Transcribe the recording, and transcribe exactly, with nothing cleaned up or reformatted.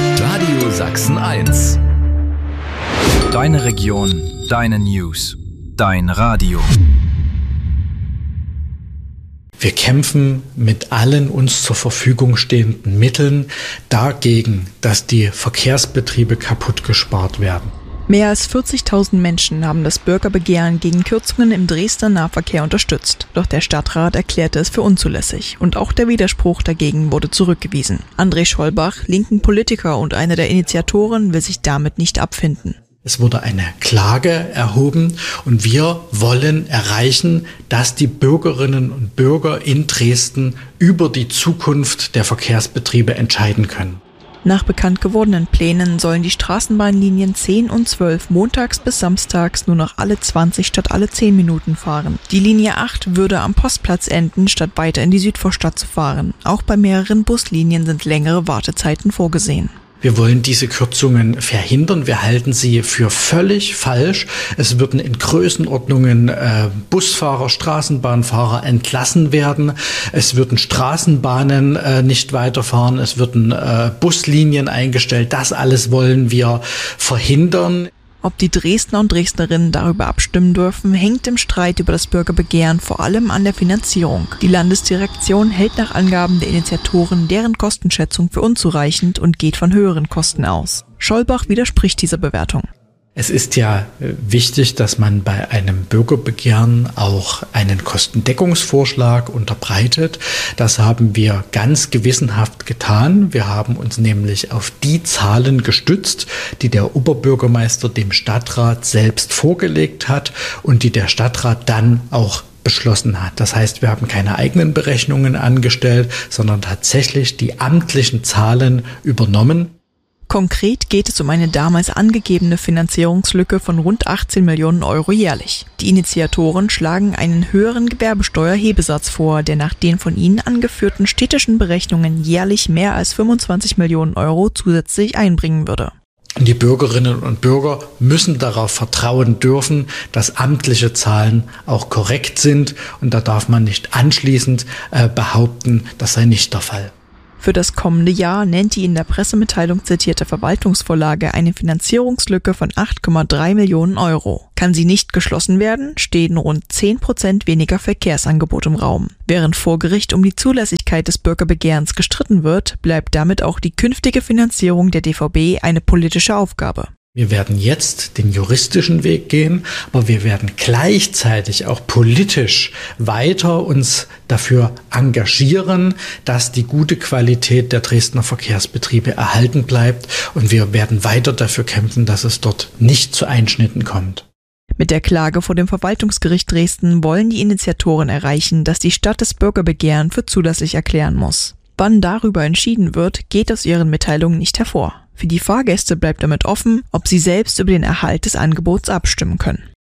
Radio Sachsen eins. Deine Region, deine News, dein Radio. Wir kämpfen mit allen uns zur Verfügung stehenden Mitteln dagegen, dass die Verkehrsbetriebe kaputt gespart werden. Mehr als vierzigtausend Menschen haben das Bürgerbegehren gegen Kürzungen im Dresdner Nahverkehr unterstützt. Doch der Stadtrat erklärte es für unzulässig und auch der Widerspruch dagegen wurde zurückgewiesen. André Schollbach, linken Politiker und einer der Initiatoren, will sich damit nicht abfinden. Es wurde eine Klage erhoben und wir wollen erreichen, dass die Bürgerinnen und Bürger in Dresden über die Zukunft der Verkehrsbetriebe entscheiden können. Nach bekannt gewordenen Plänen sollen die Straßenbahnlinien zehn und zwölf montags bis samstags nur noch alle zwanzig statt alle zehn Minuten fahren. Die Linie acht würde am Postplatz enden, statt weiter in die Südvorstadt zu fahren. Auch bei mehreren Buslinien sind längere Wartezeiten vorgesehen. Wir wollen diese Kürzungen verhindern. Wir halten sie für völlig falsch. Es würden in Größenordnungen äh, Busfahrer, Straßenbahnfahrer entlassen werden. Es würden Straßenbahnen äh, nicht weiterfahren. Es würden äh, Buslinien eingestellt. Das alles wollen wir verhindern. Ob die Dresdner und Dresdnerinnen darüber abstimmen dürfen, hängt im Streit über das Bürgerbegehren vor allem an der Finanzierung. Die Landesdirektion hält nach Angaben der Initiatoren deren Kostenschätzung für unzureichend und geht von höheren Kosten aus. Schollbach widerspricht dieser Bewertung. Es ist ja wichtig, dass man bei einem Bürgerbegehren auch einen Kostendeckungsvorschlag unterbreitet. Das haben wir ganz gewissenhaft getan. Wir haben uns nämlich auf die Zahlen gestützt, die der Oberbürgermeister dem Stadtrat selbst vorgelegt hat und die der Stadtrat dann auch beschlossen hat. Das heißt, wir haben keine eigenen Berechnungen angestellt, sondern tatsächlich die amtlichen Zahlen übernommen. Konkret geht es um eine damals angegebene Finanzierungslücke von rund achtzehn Millionen Euro jährlich. Die Initiatoren schlagen einen höheren Gewerbesteuerhebesatz vor, der nach den von ihnen angeführten städtischen Berechnungen jährlich mehr als fünfundzwanzig Millionen Euro zusätzlich einbringen würde. Die Bürgerinnen und Bürger müssen darauf vertrauen dürfen, dass amtliche Zahlen auch korrekt sind und da darf man nicht anschließend äh, behaupten, das sei nicht der Fall. Für das kommende Jahr nennt die in der Pressemitteilung zitierte Verwaltungsvorlage eine Finanzierungslücke von acht Komma drei Millionen Euro. Kann sie nicht geschlossen werden, stehen rund zehn Prozent weniger Verkehrsangebot im Raum. Während vor Gericht um die Zulässigkeit des Bürgerbegehrens gestritten wird, bleibt damit auch die künftige Finanzierung der D V B eine politische Aufgabe. Wir werden jetzt den juristischen Weg gehen, aber wir werden gleichzeitig auch politisch weiter uns dafür engagieren, dass die gute Qualität der Dresdner Verkehrsbetriebe erhalten bleibt und wir werden weiter dafür kämpfen, dass es dort nicht zu Einschnitten kommt. Mit der Klage vor dem Verwaltungsgericht Dresden wollen die Initiatoren erreichen, dass die Stadt das Bürgerbegehren für zulässig erklären muss. Wann darüber entschieden wird, geht aus ihren Mitteilungen nicht hervor. Für die Fahrgäste bleibt damit offen, ob sie selbst über den Erhalt des Angebots abstimmen können.